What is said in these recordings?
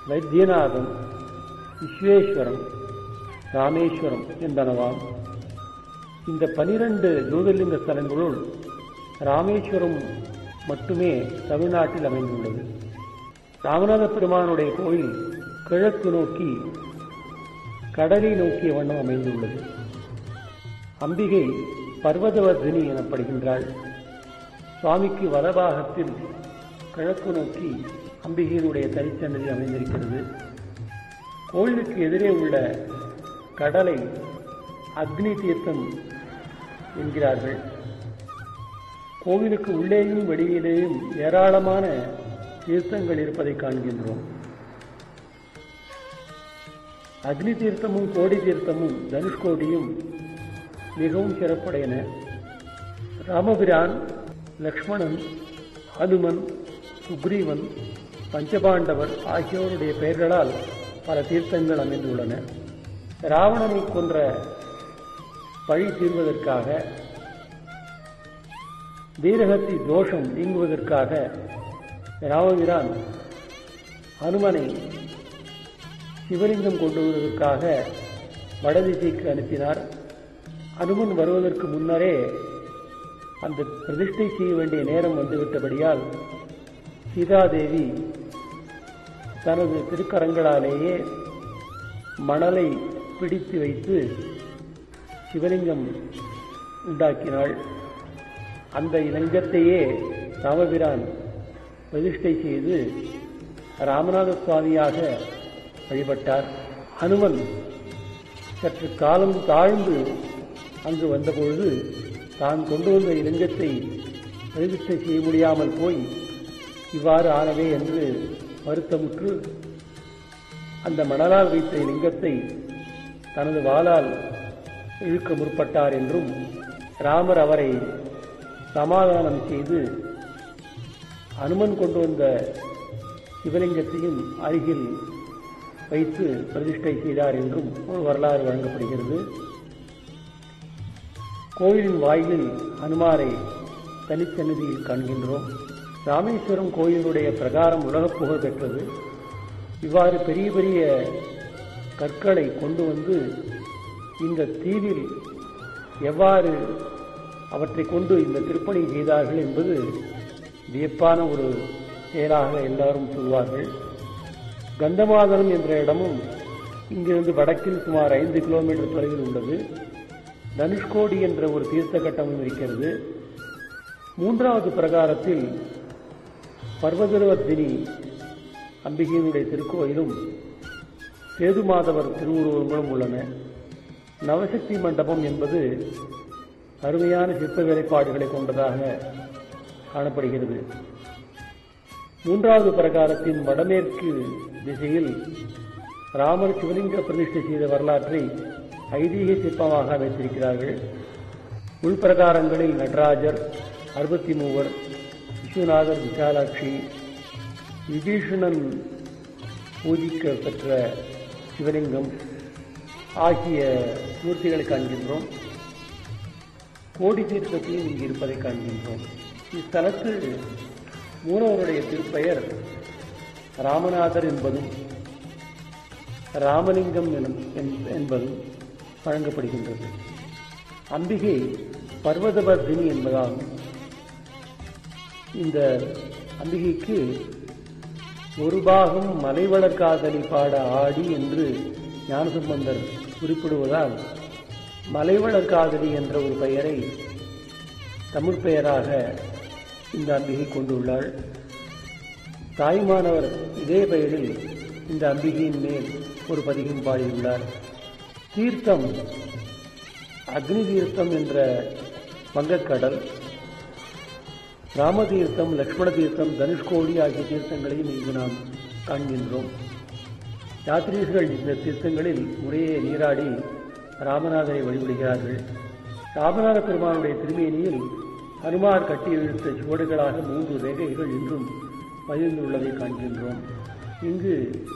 வைத்தியநாதன், விஸ்வேஸ்வரம், ராமேஸ்வரம் என்பனவாம். இந்த 12 ஜோதிர்லிங்க ஸ்தலங்களுள் ராமேஸ்வரம் மட்டுமே தமிழ்நாட்டில் அமைந்துள்ளது. ராமநாத பெருமானுடைய கோயில் கிழக்கு நோக்கி கடலை நோக்கிய வண்ணம் அமைந்துள்ளது. அம்பிகை பர்வதவர்தினி எனப்படுகின்றாள். சுவாமிக்கு வலபாகத்தில் கிழக்கு நோக்கி அம்பிகையினுடைய தனிச்சன்னதி அமைந்திருக்கிறது. கோயிலுக்கு எதிரே உள்ள கடலை அக்னி தீர்த்தம் என்கிறார்கள். கோவிலுக்கு உள்ளேயும் வெளியிலேயும் ஏராளமான தீர்த்தங்கள் இருப்பதை காண்கின்றோம். அக்னி தீர்த்தமும் கோடி தீர்த்தமும் தனுஷ்கோடியும் மிகவும் சிறப்புடையன. ராமபிரான், லக்ஷ்மணன், ஹனுமன், சுக்ரீவன், பஞ்சபாண்டவர் ஆகியோருடைய பெயர்களால் பல தீர்த்தங்கள் அமைந்துள்ளன. ராவணனை கொன்ற பழி தீர்வதற்காக, வீரகத்தி தோஷம் நீங்குவதற்காக ராமபிரான் ஹனுமனை சிவலிங்கம் கொண்டு வருவதற்காக வடதிசைக்கு அனுப்பினார். ஹனுமன் வருவதற்கு முன்னரே அந்த பிரதிஷ்டை செய்ய வேண்டிய நேரம் வந்துவிட்டபடியால் சீதாதேவி தனது திருக்கரங்களாலேயே மணலை பிடித்து வைத்து சிவலிங்கம் உண்டாக்கினாள். அந்த லிங்கத்தையே ராமபிரான் பிரதிஷ்டை செய்து ராமநாத சுவாமியாக வழிபட்டார். ஹனுமன் சற்று காலம் தாழ்ந்து அங்கு வந்தபொழுது தான் கொண்டு வந்த லிங்கத்தை பிரதிஷ்டை செய்ய முடியாமல் போய் இவ்வாறு ஆனவே என்று வருத்தமுற்று அந்த மணலால் வைத்த லிங்கத்தை தனது வாளால் இழுக்க முற்பட்டார் என்றும், ராமர் அவரை சமாதானம் செய்து அனுமன் கொண்டு வந்த சிவலிங்கத்தையும் அருகில் வைத்து பிரதிஷ்டை செய்தார் என்றும் ஒரு வரலாறு வழங்கப்படுகிறது. கோயிலின் வாயிலில் ஹனுமாரை தனிச்சன்னதியில் காண்கின்றோம். ராமேஸ்வரம் கோயிலுடைய பிரகாரம் உலகப் புகழ் பெற்றது. இவ்வாறு பெரிய பெரிய கற்களை கொண்டு வந்து இந்த தீவில் எவ்வாறு அவற்றை கொண்டு இந்த திருப்பணி செய்தார்கள் என்பது வியப்பான ஒரு செயலாக எல்லாரும் சொல்வார்கள். கந்தமாதனம் என்ற இடமும் இங்கிருந்து வடக்கில் சுமார் 5 கிலோமீட்டர் தொலைவில் உள்ளது. தனுஷ்கோடி என்ற ஒரு தீர்த்த கட்டமும் இருக்கிறது. 3வது பிரகாரத்தில் பர்வதவர்தினி அம்பிகையினுடைய திருக்கோயிலும் சேதுமாதவர் திருவுருவங்களும் உள்ளன. நவசக்தி மண்டபம் என்பது அருமையான சிற்ப வேலைப்பாடுகளை கொண்டதாக காணப்படுகிறது. 3வது பிரகாரத்தின் வடமேற்கு திசையில் ராமர் சிவலிங்க பிரதிஷ்டை செய்த வரலாற்றை ஐதீக சிற்பமாக வைத்திருக்கிறார்கள். உள்பிரகாரங்களில் நடராஜர், 63, விஸ்வநாதர், விசாலாட்சி, விபீஷணன் பூஜிக்க பெற்ற சிவலிங்கம் ஆகிய மூர்த்திகளை காண்கின்றோம். கோடி தீர்த்தத்தையும் இங்கு இருப்பதை காண்கின்றோம். இத்தலத்தில் மூலவருடைய திருப்பெயர் ராமநாதர் என்பதும் ராமலிங்கம் என்பதும் வழங்கப்படுகின்றது. அம்பிகை பர்வதவர்தினி என்பதாகும். இந்த அம்பிகைக்கு ஒரு பாகம் மலைவளர் காதலி பாட ஆடி என்று ஞானசம்பந்தர் குறிப்பிடுவதால் மலைவளர் காதலி என்ற ஒரு பெயரை தமிழ் பெயராக இந்த அம்பிகை கொண்டுள்ளாள். தாய்மானவர் இதே பெயரில் இந்த அம்பிகையின் மேல் ஒரு பதிகம் பாடியுள்ளார். தீர்த்தம் அக்னி தீர்த்தம் என்ற வங்கக்கடல், ராமதீர்த்தம், லக்ஷ்மண தீர்த்தம், தனுஷ்கோடி ஆகிய தீர்த்தங்களையும் இங்கு நாம் காண்கின்றோம். யாத்ரீகர்கள் இந்த தீர்த்தங்களில் முறையே நீராடி ராமநாதரை வழிபடுகிறார்கள். ராமநாத பெருமானுடைய திருமேனியில் ஹனுமார் கட்டி இழுத்த சுவடுகளாக 3 ரேகைகள் இன்றும் பதிந்துள்ளதை காண்கின்றோம். இங்கு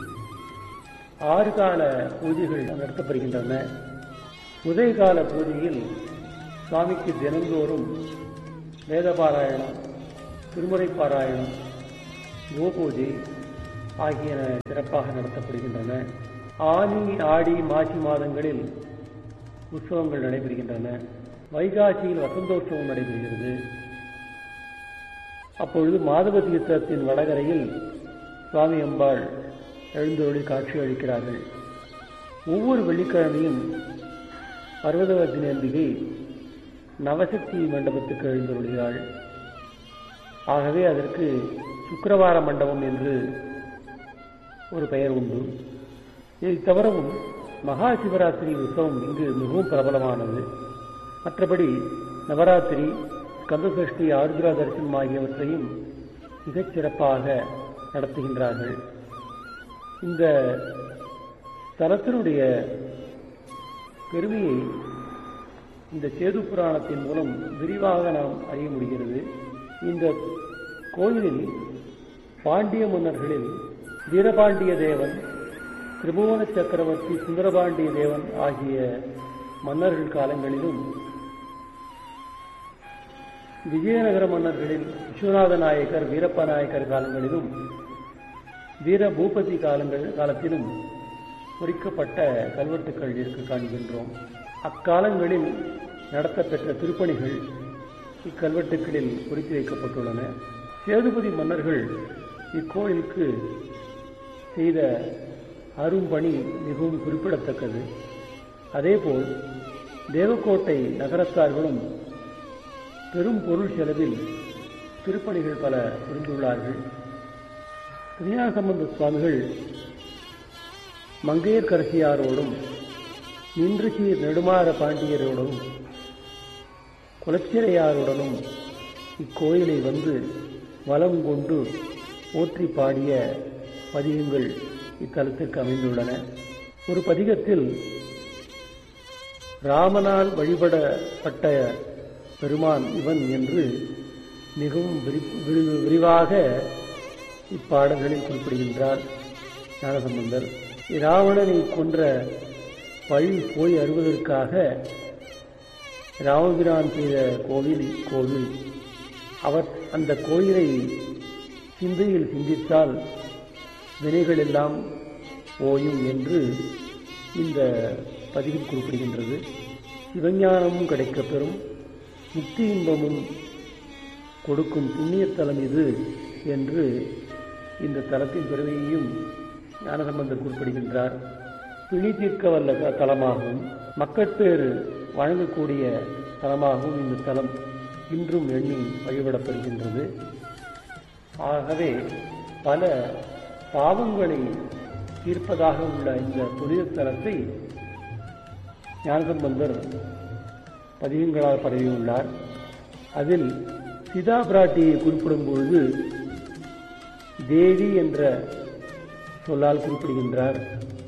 6 கால பூஜைகள் நடத்தப்படுகின்றன. உதயகால பூஜையில் சுவாமிக்கு தினந்தோறும் வேத பாராயணம், திருமுறை பாராயணம், கோபூஜை, ஆகியன சிறப்பாக நடத்தப்படுகின்றன. ஆனி, ஆடி, மாசி மாதங்களில் உற்சவங்கள் நடைபெறுகின்றன. வைகாசியில் வசந்தோற்சவம் நடைபெறுகிறது. அப்பொழுது மாதவ தீர்த்தத்தின் வடகரையில் சுவாமி அம்பாள் எழுந்தருளி காட்சி அளிக்கிறார்கள். ஒவ்வொரு வெள்ளிக்கிழமையும் பர்வதவர்த்தினி அம்பிகை நவசக்தி மண்டபத்துக்கு எழுந்தருளுகிறாள். ஆகவே அதற்கு சுக்கிரவார மண்டபம் என்று ஒரு பெயர் உண்டு. இதை தவிரவும் மகா சிவராத்திரி உற்சவம் இங்கு மிகவும் பிரபலமானது. மற்றபடி நவராத்திரி, ஸ்கந்தசஷ்டி, ஆருத்ரா தரிசனம் ஆகியவற்றையும் மிகச் சிறப்பாக நடத்துகின்றார்கள். இந்த ஸ்தலத்தினுடைய பெருமையை இந்த சேது புராணத்தின் மூலம் விரிவாக நாம் அறிய முடிகிறது. இந்த கோயிலில் பாண்டிய மன்னர்களில் வீரபாண்டிய தேவன், திரிபுவன சக்கரவர்த்தி, சுந்தரபாண்டிய தேவன் ஆகிய மன்னர்கள் காலங்களிலும், விஜயநகர மன்னர்களில் விஸ்வநாத நாயக்கர், வீரப்ப நாயக்கர் காலங்களிலும், வீர பூபதி காலத்திலும் பொறிக்கப்பட்ட கல்வெட்டுக்கள் இருக்க காண்கின்றோம். அக்காலங்களில் நடத்தப்பெற்ற திருப்பணிகள் இக்கல்வெட்டுக்களில் பொறித்து வைக்கப்பட்டுள்ளன. சேதுபதி மன்னர்கள் இக்கோயிலுக்கு செய்த அரும்பணி மிகவும் குறிப்பிடத்தக்கது. அதேபோல் தேவக்கோட்டை நகரத்தார்களும் பெரும் பொருள் செலவில் திருப்பணிகள் பல புரிந்துள்ளார்கள். திருஞான சம்பந்த சுவாமிகள் மங்கையர்க்கரசியாரோடும், நின்றுசீர் நெடுமாற பாண்டியரோடும், குலச்சிறையாருடனும் இக்கோயிலை வந்து வலம் கொண்டு போற்றி பாடிய பதிகங்கள் இத்தலத்திற்கு அமைந்துள்ளன. ஒரு பதிகத்தில் ராமனால் வழிபடப்பட்ட பெருமான் இவன் என்று மிகவும் விரிவாக இப்பாடல்களில் குறிப்பிடுகின்றார் ஞானசம்பந்தர். இராவணனை கொன்ற பழி போய் அறுவதற்காக ராமபிரான் செய்த கோவில் இக்கோவில். அவர் அந்த கோயிலை சிந்தையில் சிந்தித்தால் வினைகள் எல்லாம் ஓயும் என்று இந்த பதிவில் குறிப்பிடுகின்றது. சிவஞானமும் கிடைக்கப்பெறும், முக்தி இன்பமும் கொடுக்கும் புண்ணியத்தலம் இது என்று இந்த தலத்தின் பெருமையையும் ஞானசம்பந்தர் குறிப்பிடுகின்றார். பிணி தீர்க்க வல்ல தலமாகவும் மக்கட்பேறு வழங்கக்கூடிய தலமாகவும் இந்த தலம் இன்றும் எண்ணி வழிபடப்படுகின்றது. ஆகவே பல பாவங்களை தீர்ப்பதாக உள்ள இந்த புனித தலத்தை ஞானசம்பந்தர் பதிகங்களால் பரவியுள்ளார். அதில் சீதா பிராட்டியை குறிப்பிடும் பொழுது தேவி என்ற சொல்லால் குறிப்பிடுகின்றார்.